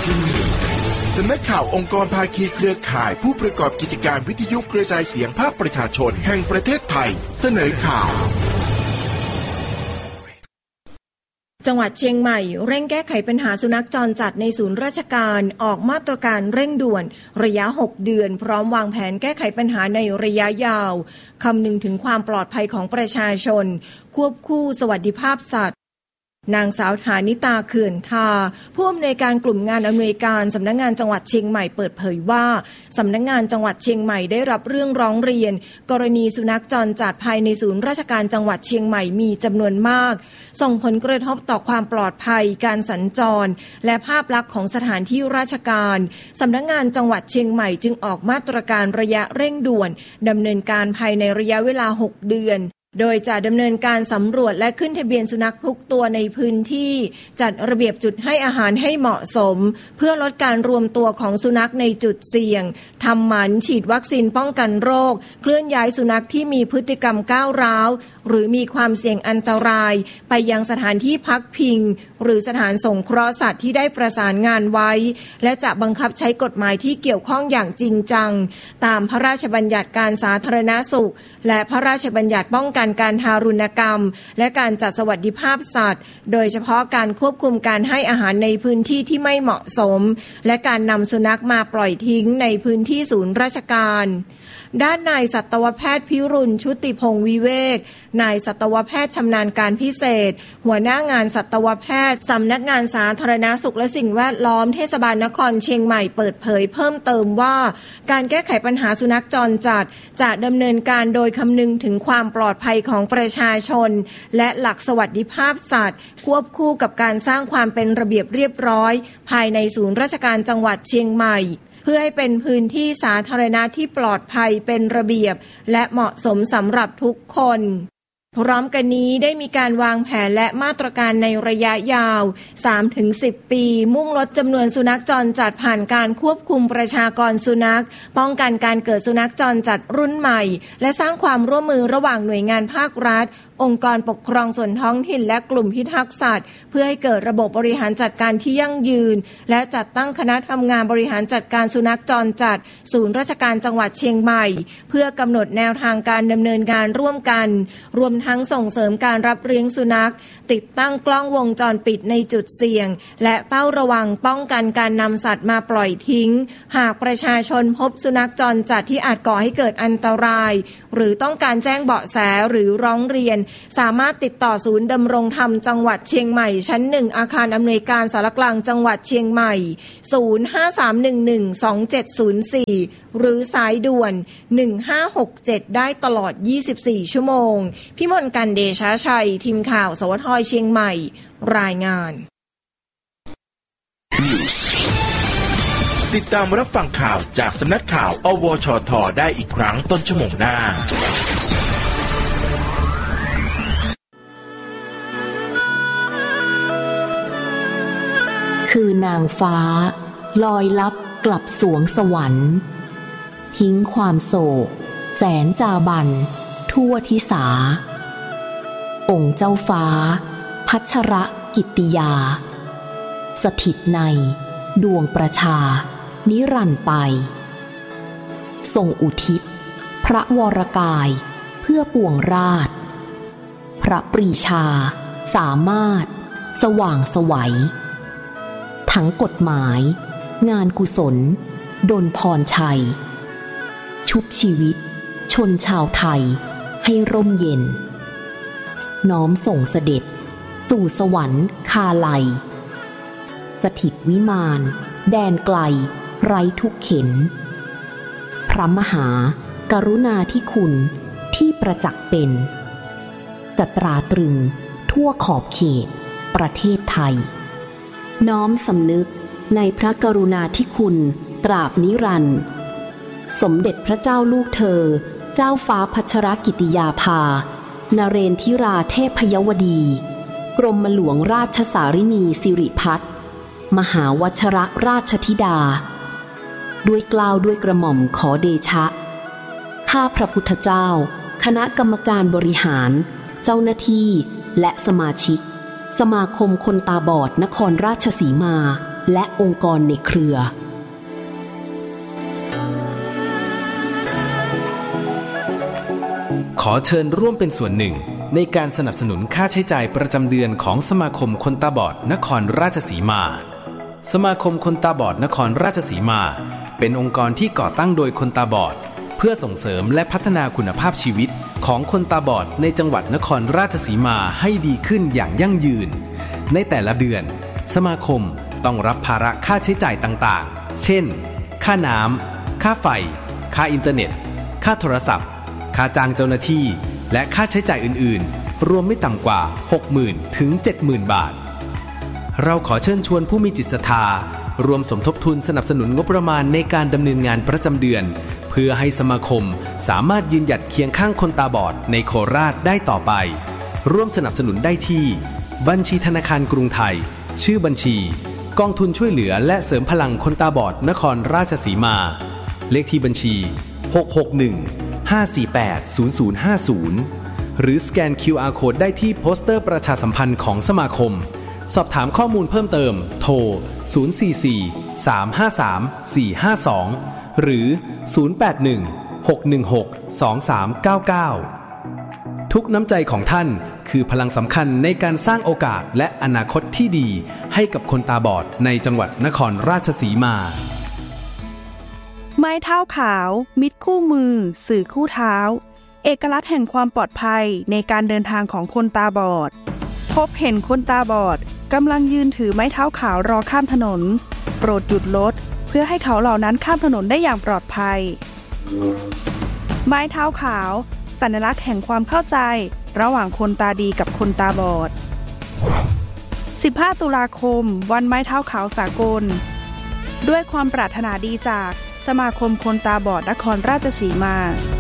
สำนักข่าวองค์กรภาคีเครือข่ายผู้ประกอบกิจการวิทยุกระจายเสียงภาคประชาชนแห่งประเทศไทยเสนอข่าวจังหวัดเชียงใหม่เร่งแก้ไขปัญหาสุนัขจรจัดในศูนย์ราชการออกมาตรการเร่งด่วนระยะ6เดือนพร้อมวางแผนแก้ไขปัญหาในระยะยาวคำนึงถึงความปลอดภัยของประชาชนควบคู่สวัสดิภาพสัตว์นางสาวฐานิตาเขื่อนทาผู้อำนวยการกลุ่มงานอำนวยการสำนักงานจังหวัดเชียงใหม่เปิดเผยว่าสำนักงานจังหวัดเชียงใหม่ได้รับเรื่องร้องเรียนกรณีสุนัขจรจัดภายในศูนย์ราชการจังหวัดเชียงใหม่มีจำนวนมากส่งผลกระทบต่อความปลอดภัยการสัญจรและภาพลักษณ์ของสถานที่ราชการสำนักงานจังหวัดเชียงใหม่จึงออกมาตรการระยะเร่งด่วนดำเนินการภายในระยะเวลา6เดือนโดยจะดำเนินการสำรวจและขึ้นทะเบียนสุนัขทุกตัวในพื้นที่จัดระเบียบจุดให้อาหารให้เหมาะสมเพื่อลดการรวมตัวของสุนัขในจุดเสี่ยงทำหมันฉีดวัคซีนป้องกันโรคเคลื่อนย้ายสุนัขที่มีพฤติกรรมก้าวร้าวหรือมีความเสี่ยงอันตรายไปยังสถานที่พักพิงหรือสถานสงเคราะห์สัตว์ที่ได้ประสานงานไว้และจะบังคับใช้กฎหมายที่เกี่ยวข้องอย่างจริงจังตามพระราชบัญญัติการสาธารณสุขและพระราชบัญญัติป้องกันการทารุณกรรมและการจัดสวัสดิภาพสัตว์โดยเฉพาะการควบคุมการให้อาหารในพื้นที่ที่ไม่เหมาะสมและการนำสุนัขมาปล่อยทิ้งในพื้นที่ศูนย์ราชการด้านนายสัตวแพทย์พิรุณชุติพงษ์วิเวกนายสัตวแพทย์ชำนาญการพิเศษหัวหน้างานสัตวแพทย์สำนักงานสาธารณสุขและสิ่งแวดล้อมเทศบาลนครเชียงใหม่เปิดเผยเพิ่มเติมว่าการแก้ไขปัญหาสุนัขจรจัดจะดำเนินการโดยคำนึงถึงความปลอดภัยของประชาชนและหลักสวัสดิภาพสัตว์ควบคู่กับการสร้างความเป็นระเบียบเรียบร้อยภายในศูนย์ราชการจังหวัดเชียงใหม่เพื่อให้เป็นพื้นที่สาธารณะที่ปลอดภัยเป็นระเบียบและเหมาะสมสำหรับทุกคนพร้อมกันนี้ได้มีการวางแผนและมาตรการในระยะยาว 3-10 ปีมุ่งลดจำนวนสุนัขจรจัดผ่านการควบคุมประชากรสุนัขป้องกันการเกิดสุนัขจรจัดรุ่นใหม่และสร้างความร่วมมือระหว่างหน่วยงานภาครัฐองค์กรปกครองส่วนท้องถิ่นและกลุ่มพิทักษ์สัตว์เพื่อให้เกิดระบบบริหารจัดการที่ยั่งยืนและจัดตั้งคณะทำงานบริหารจัดการสุนัขจรจัดศูนย์ราชการจังหวัดเชียงใหม่เพื่อกำหนดแนวทางการดำเนินงานร่วมกันรวมทั้งส่งเสริมการรับเลี้ยงสุนัขติดตั้งกล้องวงจรปิดในจุดเสี่ยงและเฝ้าระวังป้องกันการนำสัตว์มาปล่อยทิ้งหากประชาชนพบสุนัขจรจัดที่อาจก่อให้เกิดอันตรายหรือต้องการแจ้งเบาะแสหรือร้องเรียนสามารถติดต่อศูนย์ดำรงธรรมจังหวัดเชียงใหม่ชั้น1อาคารอำนวยการสารกลางจังหวัดเชียงใหม่053112704หรือสายด่วน1567ได้ตลอด24ชั่วโมงพิมลกันเดชาชัยทีมข่าวสวทเชียงใหม่รายงานติดตามรับฟังข่าวจากสำนักข่าวอวชทได้อีกครั้งต้นชั่วโมงหน้าคือนางฟ้าลอยลับกลับสวงสวรรค์ทิ้งความโศกแสนจาบันทั่วทิสาองค์เจ้าฟ้าพัชรกิตติยาสถิตในดวงประชานิรันดร์ไปทรงอุทิศพระวรกายเพื่อปวงราชพระปรีชาสามารถสว่างไสวทั้งกฎหมายงานกุศลดลพรชัยชุบชีวิตชนชาวไทยให้ร่มเย็นน้อมส่งเสด็จสู่สวรรค์คาไลสถิตวิมานแดนไกลไร้ทุกเข็ญพระมหากรุณาธิคุณที่ประจักษ์เป็นจะตราตรึงทั่วขอบเขตประเทศไทยน้อมสำนึกในพระกรุณาธิคุณตราบนิรันดร์สมเด็จพระเจ้าลูกเธอเจ้าฟ้าพัชรกิติยาภานเรนทิราเทพยวดีกรมหลวงราชสารินีสิริพัฒน์มหาวชรราชธิดาด้วยเกล้าด้วยกระหม่อมขอเดชะข้าพระพุทธเจ้าคณะกรรมการบริหารเจ้าหน้าที่และสมาชิกสมาคมคนตาบอดนครราชสีมาและองค์กรในเครือขอเชิญร่วมเป็นส่วนหนึ่งในการสนับสนุนค่าใช้จ่ายประจำเดือนของสมาคมคนตาบอดนครราชสีมาสมาคมคนตาบอดนครราชสีมาเป็นองค์กรที่ก่อตั้งโดยคนตาบอดเพื่อส่งเสริมและพัฒนาคุณภาพชีวิตของคนตาบอดในจังหวัดนครราชสีมาให้ดีขึ้นอย่างยั่งยืนในแต่ละเดือนสมาคมต้องรับภาระค่าใช้จ่ายต่างๆเช่นค่าน้ำค่าไฟค่าอินเทอร์เน็ตค่าโทรศัพท์ค่าจ้างเจ้าหน้าที่และค่าใช้จ่ายอื่นๆรวมไม่ต่ำกว่า 60,000 ถึง 70,000 บาทเราขอเชิญชวนผู้มีจิตศรัทธารวมสมทบทุนสนับสนุนงบประมาณในการดำเนินงานประจำเดือนเพื่อให้สมาคมสามารถยืนหยัดเคียงข้างคนตาบอดในโคราชได้ต่อไปร่วมสนับสนุนได้ที่บัญชีธนาคารกรุงไทยชื่อบัญชีกองทุนช่วยเหลือและเสริมพลังคนตาบอดนครราชสีมาเลขที่บัญชี661-548-0050หรือสแกน QR Code ได้ที่โปสเตอร์ประชาสัมพันธ์ของสมาคมสอบถามข้อมูลเพิ่มเติมโทร044-353-452หรือ081-616-2399ทุกน้ำใจของท่านคือพลังสำคัญในการสร้างโอกาสและอนาคตที่ดีให้กับคนตาบอดในจังหวัดนครราชสีมาไม้เท้าขาวมิตรคู่มือสื่อคู่เท้าเอกลักษณ์แห่งความปลอดภัยในการเดินทางของคนตาบอดพบเห็นคนตาบอดกำลังยืนถือไม้เท้าขาวรอข้ามถนนโปรดหยุดรถเพื่อให้เขาเหล่านั้นข้ามถนนได้อย่างปลอดภัยไม้เท้าขาวสัญลักษณ์แห่งความเข้าใจระหว่างคนตาดีกับคนตาบอด15 ตุลาคมวันไม้เท้าขาวสากลด้วยความปรารถนาดีจากสมาคมคนตาบอดนครราชสีมา